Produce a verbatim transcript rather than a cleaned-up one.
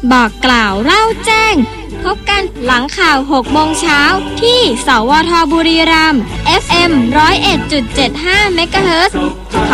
บอกกล่าวเล่าแจ้งพบกันหลังข่าวหกโมงเช้าที่สวทบุรีรัมย์ เอฟ เอ็ม หนึ่งศูนย์เอ็ดจุดเจ็ดห้า เมกะเฮิรตซ์ ขอ